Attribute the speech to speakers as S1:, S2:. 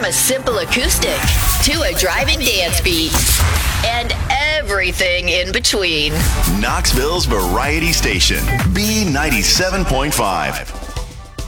S1: From a simple acoustic to a driving dance beat and everything in between.
S2: Knoxville's Variety Station, B97.5.